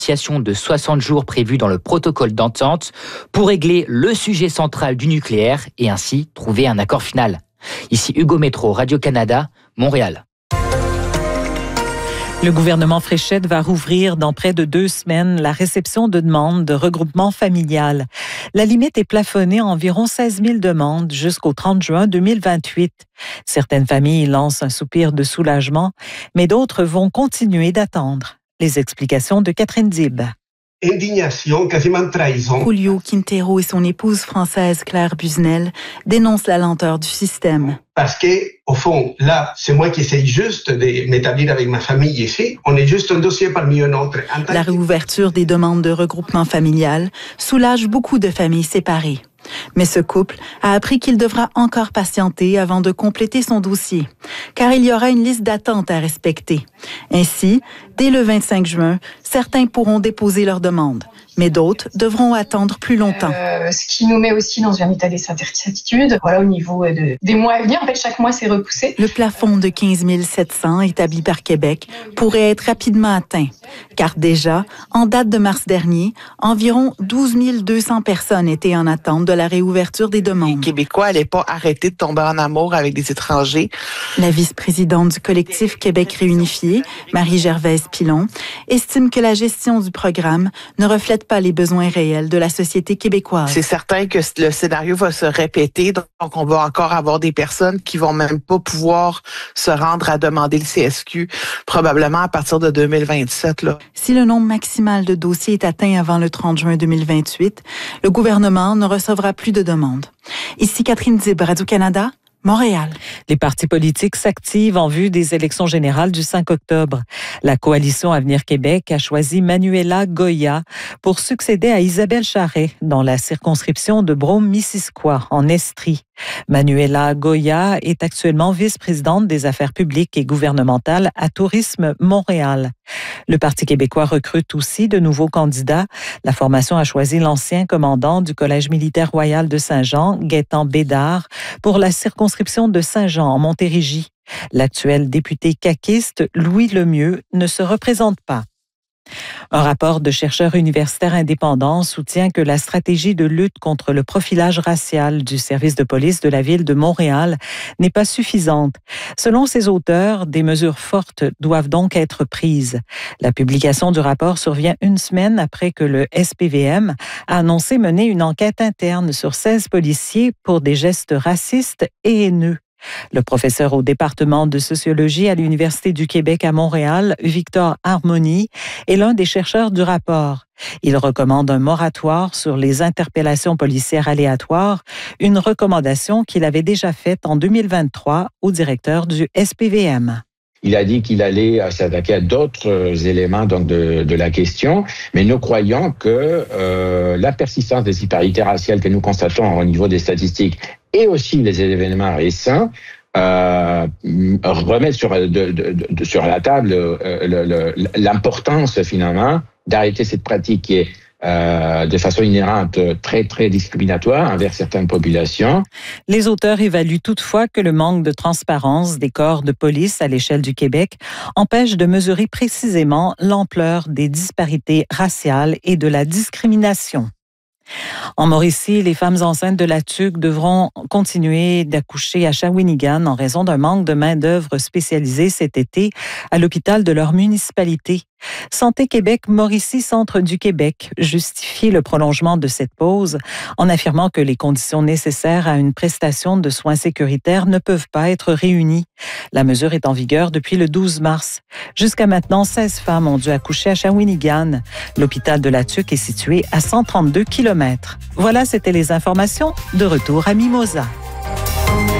de 60 jours prévue dans le protocole d'entente pour régler le sujet central du nucléaire et ainsi trouver un accord final. Ici Hugo Métro, Radio-Canada, Montréal. Le gouvernement Fréchette va rouvrir dans près de 2 semaines la réception de demandes de regroupement familial. La limite est plafonnée à environ 16 000 demandes jusqu'au 30 juin 2028. Certaines familles lancent un soupir de soulagement, mais d'autres vont continuer d'attendre. Les explications de Catherine Dib. Indignation, quasiment trahison. Julio Quintero et son épouse française Claire Busnel dénoncent la lenteur du système. Parce que, au fond, là, c'est moi qui essaye juste de m'établir avec ma famille ici. On est juste un dossier parmi un autre. La réouverture des demandes de regroupement familial soulage beaucoup de familles séparées. Mais ce couple a appris qu'il devra encore patienter avant de compléter son dossier, car il y aura une liste d'attente à respecter. Ainsi, dès le 25 juin, certains pourront déposer leur demande, mais d'autres devront attendre plus longtemps. Ce qui nous met aussi dans un état d'incertitude. Voilà, au niveau des mois à venir, en fait, chaque mois, c'est repoussé. Le plafond de 15 700 établi par Québec pourrait être rapidement atteint, car déjà, en date de mars dernier, environ 12 200 personnes étaient en attente de la réouverture des demandes. Les Québécois n'allaient pas arrêter de tomber en amour avec des étrangers. La vice-présidente du collectif Québec réunifié, Marie-Gervaise Pilon, estime que la gestion du programme ne reflète pas les besoins réels de la société québécoise. C'est certain que le scénario va se répéter, donc on va encore avoir des personnes qui vont même pas pouvoir se rendre à demander le CSQ, probablement à partir de 2027. Là. Si le nombre maximal de dossiers est atteint avant le 30 juin 2028, le gouvernement ne recevra plus de demandes. Ici Catherine Dib, Radio-Canada, Montréal. Les partis politiques s'activent en vue des élections générales du 5 octobre. La coalition Avenir Québec a choisi Manuela Goya pour succéder à Isabelle Charret dans la circonscription de Brome-Missisquoi, en Estrie. Manuela Goya est actuellement vice-présidente des affaires publiques et gouvernementales à Tourisme Montréal. Le Parti québécois recrute aussi de nouveaux candidats. La formation a choisi l'ancien commandant du Collège militaire royal de Saint-Jean, Gaétan Bédard, pour la circonscription de Saint-Jean en Montérégie. L'actuel député caquiste, Louis Lemieux, ne se représente pas. Un rapport de chercheurs universitaires indépendants soutient que la stratégie de lutte contre le profilage racial du service de police de la ville de Montréal n'est pas suffisante. Selon ses auteurs, des mesures fortes doivent donc être prises. La publication du rapport survient 1 semaine après que le SPVM a annoncé mener une enquête interne sur 16 policiers pour des gestes racistes et haineux. Le professeur au département de sociologie à l'Université du Québec à Montréal, Victor Harmony, est l'un des chercheurs du rapport. Il recommande un moratoire sur les interpellations policières aléatoires, une recommandation qu'il avait déjà faite en 2023 au directeur du SPVM. Il a dit qu'il allait s'attaquer à d'autres éléments donc de la question, mais nous croyons que la persistance des disparités raciales que nous constatons au niveau des statistiques et aussi les événements récents remettent sur la table l'importance finalement d'arrêter cette pratique qui est de façon inhérente très, très discriminatoire envers certaines populations. Les auteurs évaluent toutefois que le manque de transparence des corps de police à l'échelle du Québec empêche de mesurer précisément l'ampleur des disparités raciales et de la discrimination. En Mauricie, les femmes enceintes de la TUQ devront continuer d'accoucher à Shawinigan en raison d'un manque de main-d'œuvre spécialisée cet été à l'hôpital de leur municipalité. Santé Québec Mauricie Centre du Québec justifie le prolongement de cette pause en affirmant que les conditions nécessaires à une prestation de soins sécuritaires ne peuvent pas être réunies. La mesure est en vigueur depuis le 12 mars. Jusqu'à maintenant, 16 femmes ont dû accoucher à Shawinigan. L'hôpital de la TUQ est situé à 132 km. Voilà, c'était les informations. De retour à Mimosa.